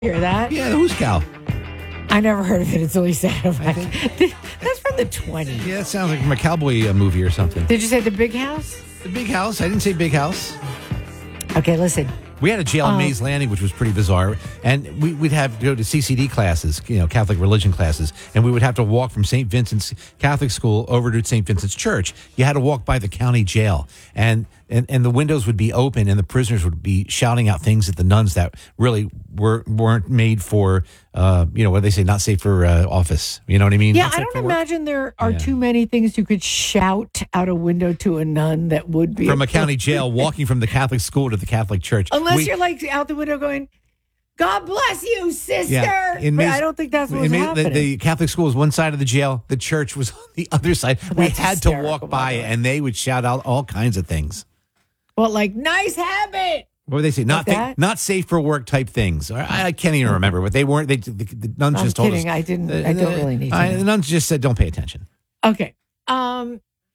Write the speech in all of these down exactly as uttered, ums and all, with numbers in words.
Hear that? Yeah, who's Cal? I never heard of it until he said it. That's from the twenties. Yeah, that sounds like from a cowboy uh, movie or something. Did you say the big house? The Big House. I didn't say Big House. Okay, listen. We had a jail in Um, Mays Landing, which was pretty bizarre. And we, we'd have to go to C C D classes, you know, Catholic religion classes. And we would have to walk from Saint Vincent's Catholic School over to Saint Vincent's Church. You had to walk by the county jail. And, and, and the windows would be open and the prisoners would be shouting out things at the nuns that really were, weren't made for, uh, you know, what do they say, not safe for uh, office. You know what I mean? Yeah, Not I safe don't for work. imagine there are Yeah. too many things you could shout out a window to a nun that would be From a county jail, walking from the Catholic school to the Catholic church. Unless We- you're like out the window going, God bless you, sister. Yeah, in But Mays- I don't think that's what in was Mays- happening. The, the Catholic school was one side of the jail. The church was on the other side. We That's had to hysterical, walk by by the way. and they would shout out all kinds of things. well, like, nice habit. What would they say? Not Like thi- that? not safe for work type things. Or I, I can't even remember, but they weren't. They the, the nuns I'm just told kidding. us. I didn't- the- I don't the- really need to I- know. The nuns just said, "Don't pay attention." Okay. Um,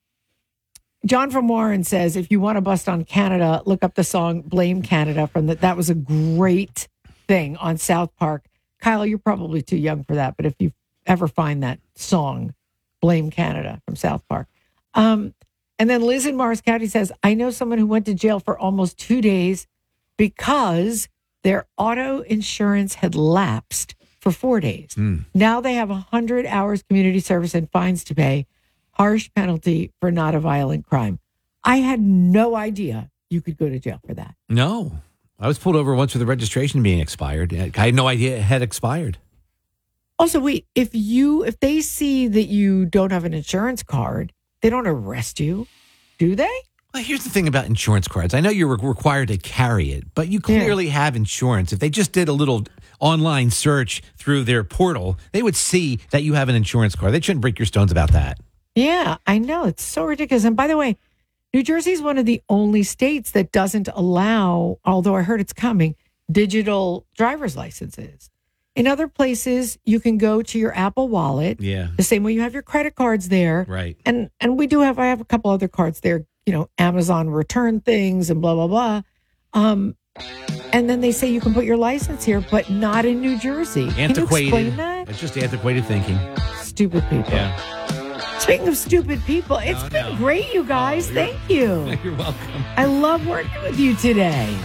John from Warren says, if you want to bust on Canada, look up the song Blame Canada from the, that was a great thing on South Park. Kyle, you're probably too young for that, but if you ever find that song, Blame Canada from South Park. Um, and then Liz in Morris County says, I know someone who went to jail for almost two days because their auto insurance had lapsed for four days. Hmm. Now they have one hundred hours community service and fines to pay. Harsh penalty for not a violent crime. I had no idea you could go to jail for that. No, I was pulled over once with the registration being expired. I had no idea it had expired. Also, wait, if you if they see that you don't have an insurance card, they don't arrest you, do they? Well, here's the thing about insurance cards. I know you're re- required to carry it, but you clearly have insurance. If they just did a little online search through their portal, they would see that you have an insurance card. They shouldn't break your stones about that. Yeah, I know. It's so ridiculous. And by the way, New Jersey is one of the only states that doesn't allow, although I heard it's coming, digital driver's licenses. In other places, you can go to your Apple Wallet, Yeah. the same way you have your credit cards there. Right. And and we do have, I have a couple other cards there, you know, Amazon return things and blah, blah, blah. Um, and then they say you can put your license here, but not in New Jersey. Can you Antiquated. explain that? It's just antiquated thinking. Stupid people. Yeah. Speaking of stupid people, it's No, been no. great, you guys. Oh, you're- Thank you. You're welcome. I love working with you today.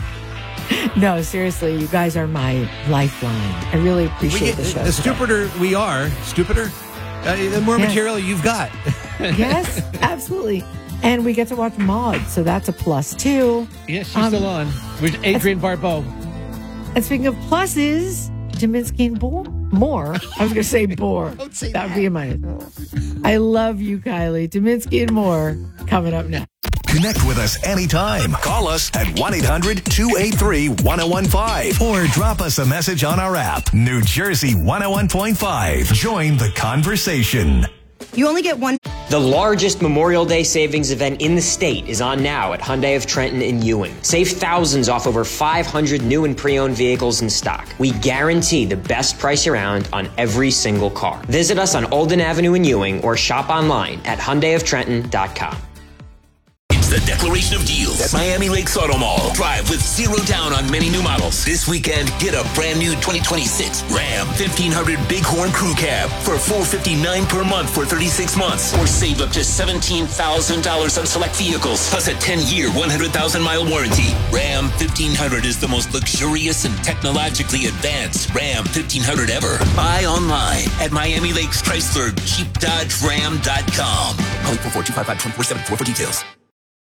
No, seriously, you guys are my lifeline. I really We appreciate get, the show. the today. stupider we are, stupider, uh, the more Yes. material you've got. Yes, absolutely. And we get to watch Maude, so that's a plus too. Yes, she's Um, still on. With Adrienne Barbeau. And speaking of pluses, Deminsky and Boar. More. I was going to say Boar. Don't say That would be a minus. I love you, Kylie. Deminsky and more coming up next. Connect with us anytime. Call us at one eight hundred two eight three one oh one five or drop us a message on our app. New Jersey one oh one point five. Join the conversation. You only get one. The largest Memorial Day savings event in the state is on now at Hyundai of Trenton in Ewing. Save thousands off over five hundred new and pre-owned vehicles in stock. We guarantee the best price around on every single car. Visit us on Olden Avenue in Ewing or shop online at hyundai of trenton dot com. The Declaration of Deals at Miami Lakes Auto Mall. Drive with zero down on many new models. This weekend, get a brand new twenty twenty-six Ram fifteen hundred Bighorn Crew Cab for four hundred fifty-nine dollars per month for thirty-six months. Or save up to seventeen thousand dollars on select vehicles, plus a ten-year, one hundred thousand mile warranty. Ram fifteen hundred is the most luxurious and technologically advanced Ram fifteen hundred ever. Buy online at Miami Lakes Chrysler Jeep Dodge Ram dot com. Call eight four four, two five five, two four seven four for details.